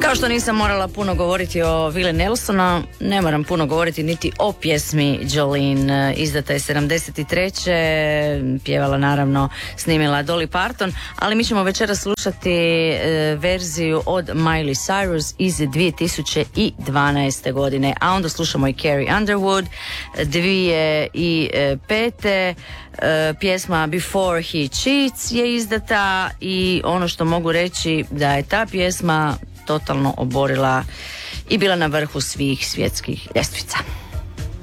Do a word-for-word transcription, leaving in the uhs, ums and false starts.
Kao što nisam morala puno govoriti o Willie Nelsonu, ne moram puno govoriti niti o pjesmi Jolene. Izdata je sedamdeset treće pjevala naravno, snimila Dolly Parton, ali mi ćemo večeras slušati e, verziju od Miley Cyrus iz dvije tisuće dvanaeste. godine, a onda slušamo i Carrie Underwood dvije tisuće pete. E, pjesma Before He Cheats je izdata i ono što mogu reći da je ta pjesma totalno oborila i bila na vrhu svih svjetskih ljestvica.